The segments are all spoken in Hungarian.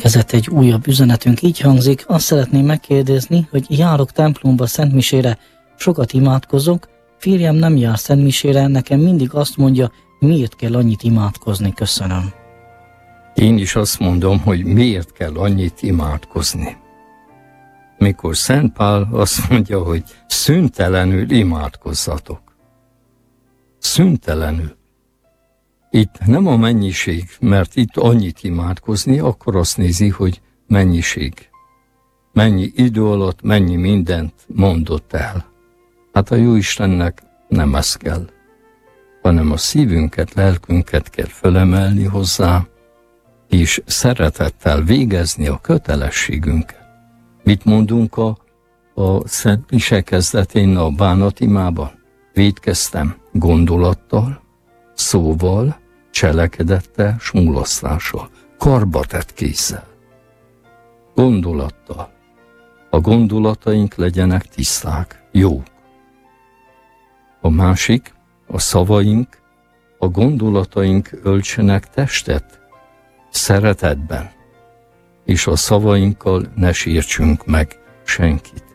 Érkezett egy újabb üzenetünk, így hangzik: azt szeretném megkérdezni, hogy járok templomba szentmisére, sokat imádkozok, férjem nem jár szentmisére, nekem mindig azt mondja, miért kell annyit imádkozni, köszönöm. Én is azt mondom, hogy miért kell annyit imádkozni. Mikor Szent Pál azt mondja, hogy szüntelenül imádkozzatok. Szüntelenül. Itt nem a mennyiség, mert itt annyit imádkozni, akkor azt nézi, hogy mennyiség. Mennyi idő alatt, mennyi mindent mondott el. Hát a Jóistennek nem ez kell, hanem a szívünket, lelkünket kell fölemelni hozzá, és szeretettel végezni a kötelességünket. Mit mondunk a Szent Mise kezdetén a bánatimában? Vétkeztem gondolattal, szóval, cselekedettel, s mulasztással, karbatett kézzel, gondolattal. A gondolataink legyenek tiszták, jók. A másik, a szavaink, a gondolataink öltsenek testet, szeretetben, és a szavainkkal ne sértsünk meg senkit.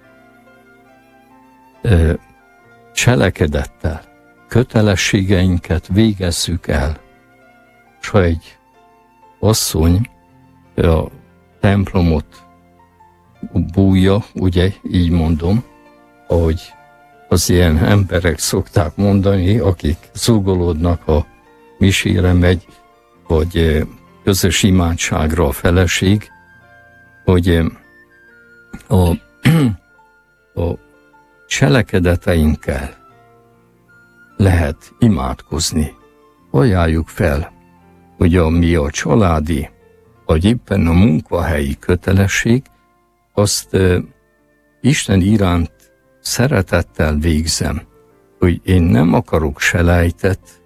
Cselekedettel, kötelességeinket végezzük el. S ha egy asszony a templomot bújja, ugye így mondom, ahogy az ilyen emberek szokták mondani, akik zúgolódnak, a misére megy, vagy közös imádságra a feleség, hogy a cselekedeteinkkel lehet imádkozni. Ajánljuk fel, hogy ami a családi, vagy éppen a munkahelyi kötelesség, azt Isten iránt szeretettel végzem, hogy én nem akarok selejtet,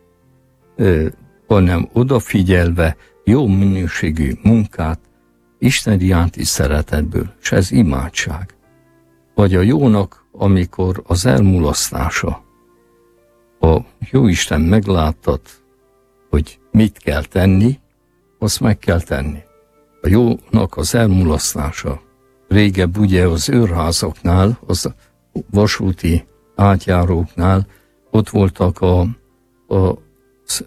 hanem odafigyelve jó minőségű munkát Isten iránti szeretetből, és ez imádság. Vagy a jónak, amikor az elmulasztása, a Jóisten megláttat, hogy mit kell tenni, azt meg kell tenni. A jónak az elmulasztása. Régebb ugye az őrházaknál, az vasúti átjáróknál ott voltak az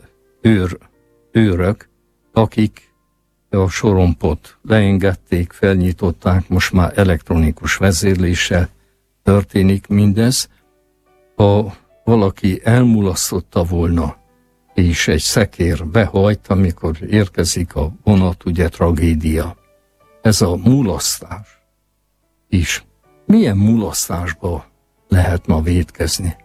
őrök, akik a sorompot leengedték, felnyitották, most már elektronikus vezérléssel történik mindez. Ha valaki elmulasztotta volna, és egy szekér behajt, amikor érkezik a vonat, ugye tragédia. Ez a mulasztás is. Milyen mulasztásba lehet ma vétkezni?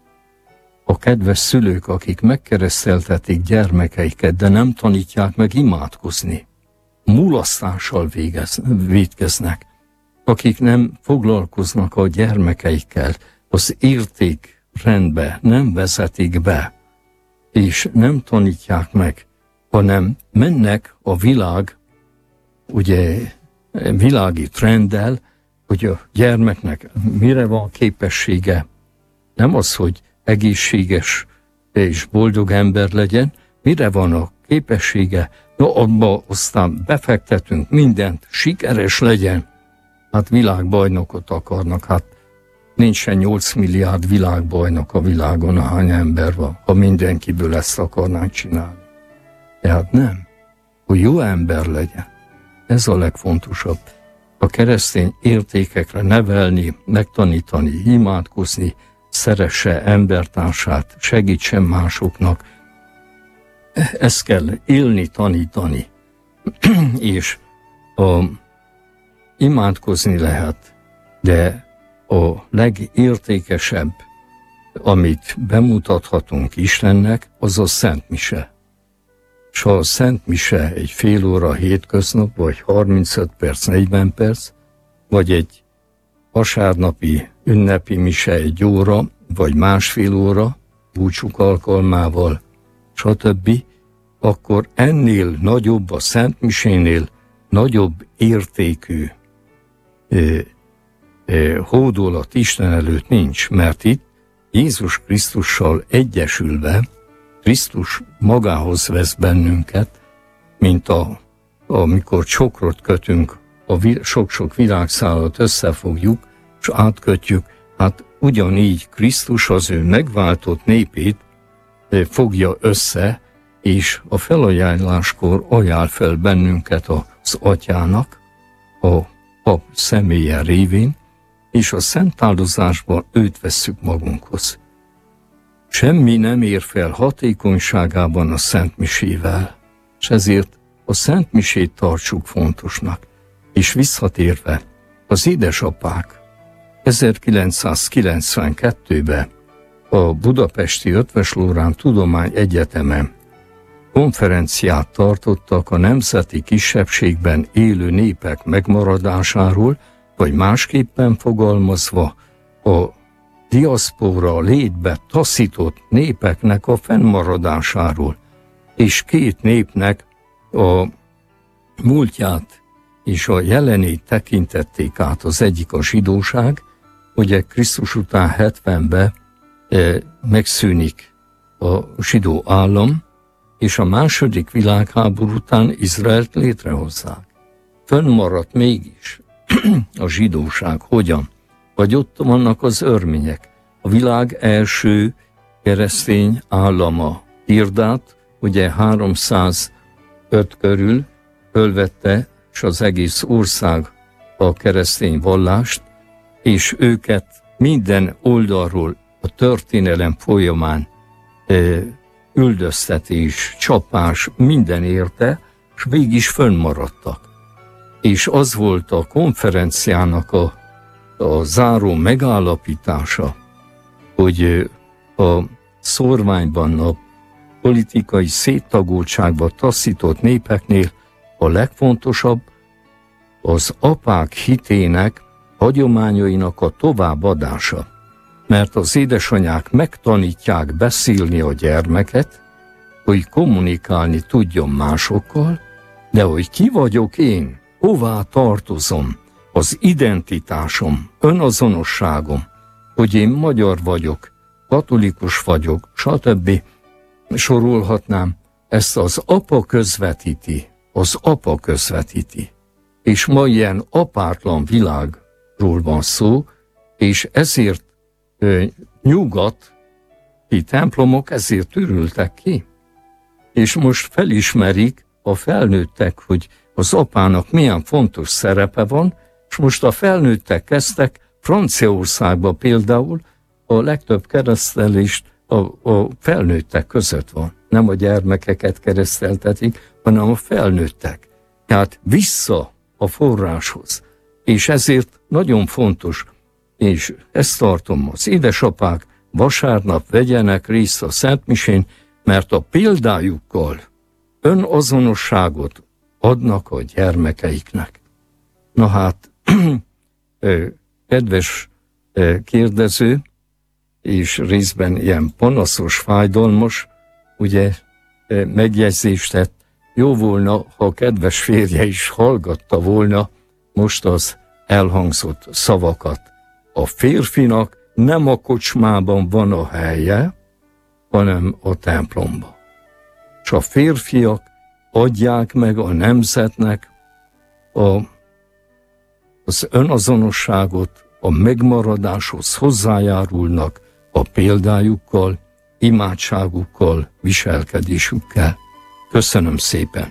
A kedves szülők, akik megkereszteltetik gyermekeiket, de nem tanítják meg imádkozni, mulasztással vétkeznek. Akik nem foglalkoznak a gyermekeikkel, az értékrendbe nem vezetik be, és nem tanítják meg, hanem mennek a világ, ugye világi trenddel, hogy a gyermeknek mire van képessége. Nem az, hogy egészséges és boldog ember legyen, mire van a képessége, abba aztán befektetünk mindent, sikeres legyen. Hát világbajnokot akarnak, hát nincsen 8 milliárd világbajnok a világon, ahány ember van, ha mindenkiből ezt akarnánk csinálni. Tehát nem, hogy jó ember legyen. Ez a legfontosabb. A keresztény értékekre nevelni, megtanítani, imádkozni, szeresse embertársát, segítsen másoknak. Ezt kell élni, tanítani. És imádkozni lehet, de a legértékesebb, amit bemutathatunk Istennek, az a Szent Mise. S ha a Szent Mise egy fél óra hétköznap, vagy 35 perc, 40 perc, vagy egy vasárnapi ünnepi mise egy óra, vagy másfél óra, búcsúk alkalmával, stb., akkor ennél nagyobb, a Szent Misénél nagyobb értékű hódolat Isten előtt nincs, mert itt Jézus Krisztussal egyesülve Krisztus magához vesz bennünket, mint amikor csokrot kötünk, sok-sok világszálat összefogjuk, és átkötjük, hát ugyanígy Krisztus az ő megváltott népét fogja össze, és a felajánláskor ajánl fel bennünket az Atyának, a pap személye révén, és a szent áldozásban őt vesszük magunkhoz. Semmi nem ér fel hatékonyságában a Szent Misével, és ezért a Szent Misét tartsuk fontosnak. És visszatérve, az édesapák 1992-ben a Budapesti Eötvös Loránd Tudományegyetemen konferenciát tartottak a nemzeti kisebbségben élő népek megmaradásáról, vagy másképpen fogalmazva a diaszpora létbe taszított népeknek a fennmaradásáról, és két népnek a múltját és a jelenét tekintették át. Az egyik a zsidóság, ugye Krisztus után 70-ben megszűnik a zsidó állam, és a második világháború után Izraelt létrehozzák. Fönnmaradt mégis a zsidóság. Hogyan? Vagy ott vannak az örmények. A világ első keresztény állama, Tirdát, ugye 305 körül fölvette, és az egész ország a keresztény vallást, és őket minden oldalról a történelem folyamán üldöztetés, csapás, minden érte, és mégis fönnmaradtak. És az volt a konferenciának a záró megállapítása, hogy a szórványban, a politikai széttagoltságba taszított népeknél a legfontosabb az apák hitének, hagyományainak a továbbadása. Mert az édesanyák megtanítják beszélni a gyermeket, hogy kommunikálni tudjon másokkal, de hogy ki vagyok én, hová tartozom, az identitásom, önazonosságom, hogy én magyar vagyok, katolikus vagyok, stb. Sorolhatnám, ezt az apa közvetíti, És ma ilyen apátlan világról van szó, és ezért nyugati templomok ezért ürültek ki. És most felismerik a felnőttek, hogy az apának milyen fontos szerepe van, és most a felnőttek kezdtek, Franciaországban például a legtöbb keresztelést a felnőttek között van. Nem a gyermekeket kereszteltetik, hanem a felnőttek. Tehát vissza a forráshoz. És ezért nagyon fontos, és ezt tartom, az édesapák vasárnap vegyenek részt a Szentmisén, mert a példájukkal önazonosságot adnak a gyermekeiknek. Na hát, kedves kérdező, és részben ilyen panaszos, fájdalmas, ugye megjegyzést tett, jó volna, ha a kedves férje is hallgatta volna most az elhangzott szavakat. A férfinak nem a kocsmában van a helye, hanem a templomban. És a férfiak adják meg a nemzetnek az önazonosságot, a megmaradáshoz hozzájárulnak a példájukkal, imádságukkal, viselkedésükkel. Köszönöm szépen!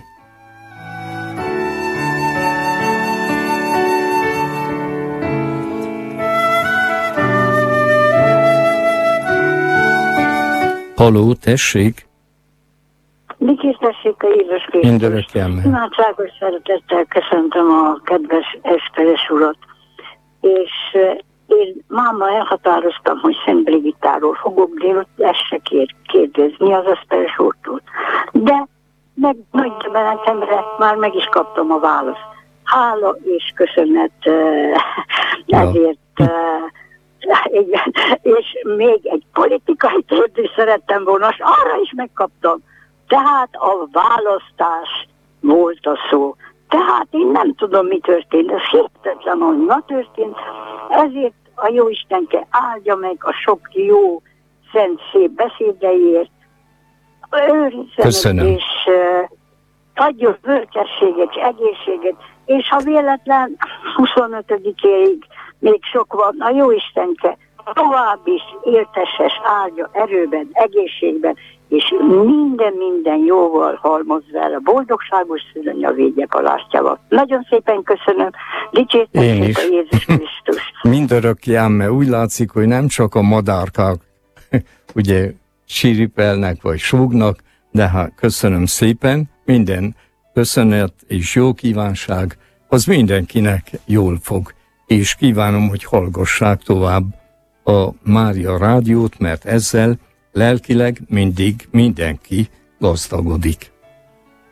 Halló, tessék! Mikés tessék a Jézus Krisztus. Mindörökkelme. Imádságos szeretettel köszöntöm a kedves Esperes urat. És én máma elhatároztam, hogy Szent Brigittáról fogok délután se kérdezni az Esperes úrtól. De meg nagy döbbenetemre már meg is kaptam a választ. Hála és köszönet ezért. Igen. És még egy politikai kérdést szerettem volna, és arra is megkaptam. Tehát a választás volt a szó. Tehát én nem tudom, mi történt. Ez hihetetlen, hogy ma történt. Ezért a Jóistenke áldja meg a sok jó, szent, szép beszédeiért. Őrizzenek, adjon bölcsességet és egészséget, és ha véletlen 25-éig még sok van, a Jóistenke tovább is éltesses, áldja erőben, egészségben, és minden jóval halmozva el a boldogságos szülőnya védje palástjával. Nagyon szépen köszönöm, dicsértessék a Jézus Krisztus. Mindörökké ám, mert úgy látszik, hogy nem csak a madárkák ugye siripelnek vagy súgnak, de hát köszönöm szépen, minden köszönet és jó kívánság, az mindenkinek jól fog, és kívánom, hogy hallgassák tovább a Mária Rádiót, mert ezzel lelkileg mindig mindenki gazdagodik.